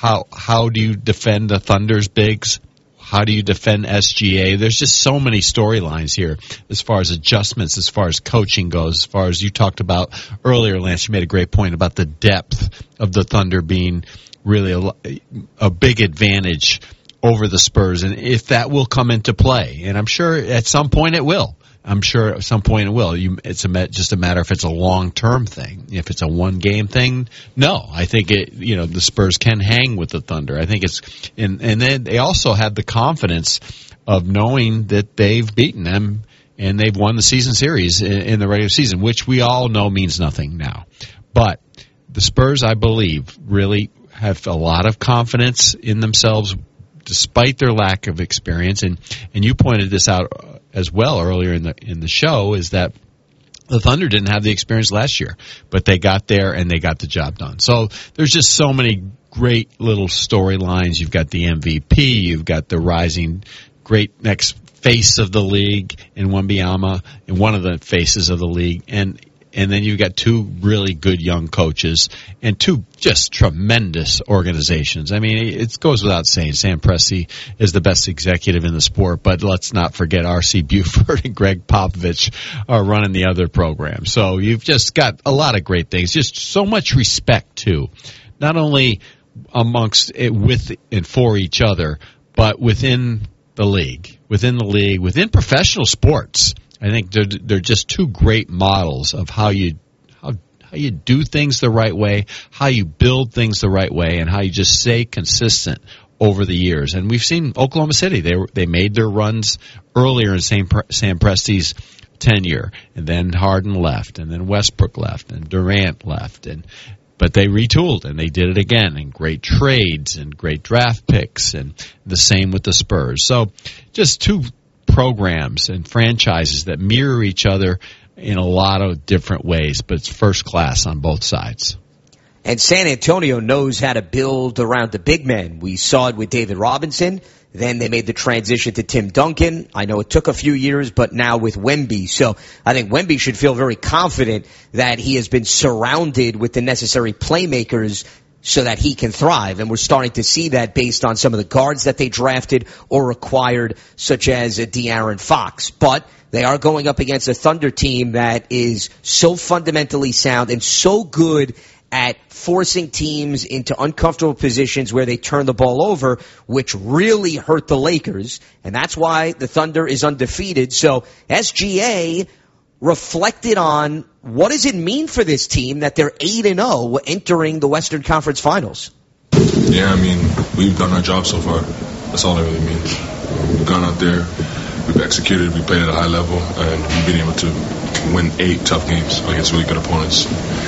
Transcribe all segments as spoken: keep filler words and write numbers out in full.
how how do you defend the Thunder's bigs? How do you defend S G A? There's just so many storylines here as far as adjustments, as far as coaching goes, as far as you talked about earlier, Lance. You made a great point about the depth of the Thunder being really a, a big advantage over the Spurs, and if that will come into play. And I'm sure at some point it will. I'm sure at some point it will. You, it's a, just a matter if it's a long-term thing. If it's a one-game thing, no. I think it. You know, the Spurs can hang with the Thunder. I think it's, and and then they also have the confidence of knowing that they've beaten them and they've won the season series in, in the regular season, which we all know means nothing now. But the Spurs, I believe, really have a lot of confidence in themselves, despite their lack of experience. And and you pointed this out as well earlier in the in the show, is that the Thunder didn't have the experience last year, but they got there and they got the job done. So there's just so many great little storylines. You've got the M V P, you've got the rising great next face of the league in Wembanyama, and one of the faces of the league, and and then you've got two really good young coaches and two just tremendous organizations. I mean, it goes without saying, Sam Presti is the best executive in the sport, but let's not forget R C Buford and Greg Popovich are running the other program. So you've just got a lot of great things, just so much respect, too, not only amongst it with and for each other, but within the league, within the league, within professional sports. I think they're, they're just two great models of how you how how you do things the right way, how you build things the right way, and how you just stay consistent over the years. And we've seen Oklahoma City; they they made their runs earlier in Sam Sam Presti's tenure, and then Harden left, and then Westbrook left, and Durant left, and but they retooled and they did it again, and great trades and great draft picks, and the same with the Spurs. So just two programs and franchises that mirror each other in a lot of different ways, but it's first class on both sides. And San Antonio knows how to build around the big men. We saw it with David Robinson. Then they made the transition to Tim Duncan. I know it took a few years, but now with Wemby. So I think Wemby should feel very confident that he has been surrounded with the necessary playmakers so that he can thrive. And we're starting to see that based on some of the guards that they drafted or acquired, such as De'Aaron Fox. But they are going up against a Thunder team that is so fundamentally sound and so good at forcing teams into uncomfortable positions where they turn the ball over, which really hurt the Lakers. And that's why the Thunder is undefeated. So S G A reflected on what does it mean for this team that they're eight and oh entering the Western Conference Finals. Yeah, I mean, we've done our job so far. That's all it really means. We've gone out there, we've executed, we played at a high level, and we've been able to win eight tough games against really good opponents.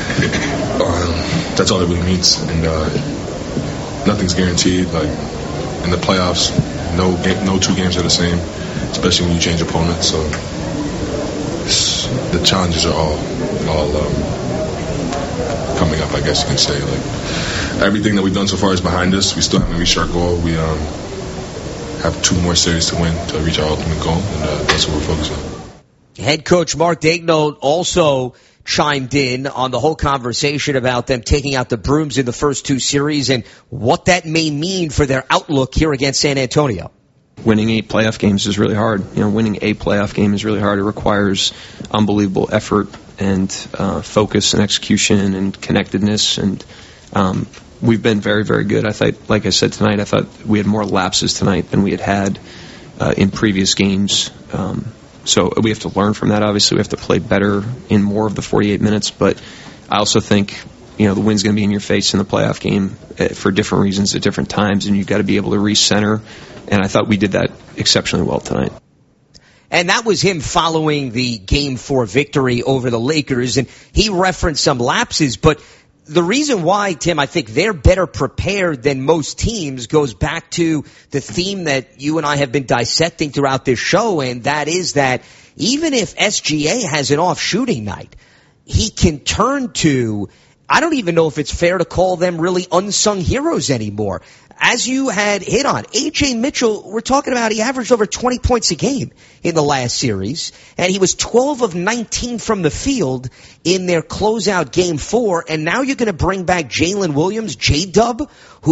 Um, that's all it really means. And uh, nothing's guaranteed. Like in the playoffs, no game, no two games are the same, especially when you change opponents. So the challenges are all all um, coming up, I guess you can say. Like everything that we've done so far is behind us. We still haven't reached our goal. We um, have two more series to win to reach our ultimate goal, and uh, that's what we're focused on. Head coach Mark Daigneault also chimed in on the whole conversation about them taking out the brooms in the first two series and what that may mean for their outlook here against San Antonio. Winning eight playoff games is really hard. You know, winning a playoff game is really hard. It requires unbelievable effort and uh, focus and execution and connectedness. And um, we've been very, very good. I thought, like I said tonight, I thought we had more lapses tonight than we had had uh, in previous games. Um, so we have to learn from that. Obviously, we have to play better in more of the forty-eight minutes. But I also think, you know, the wind's going to be in your face in the playoff game for different reasons at different times, and you've got to be able to recenter. And I thought we did that exceptionally well tonight. And that was him following the Game four victory over the Lakers. And he referenced some lapses. But the reason why, Tim, I think they're better prepared than most teams goes back to the theme that you and I have been dissecting throughout this show. And that is that even if S G A has an off shooting night, he can turn to, I don't even know if it's fair to call them really unsung heroes anymore. As you had hit on, A J Mitchell, we're talking about he averaged over twenty points a game in the last series, and he was twelve of nineteen from the field in their closeout game four, and now you're going to bring back Jalen Williams, J-Dub, who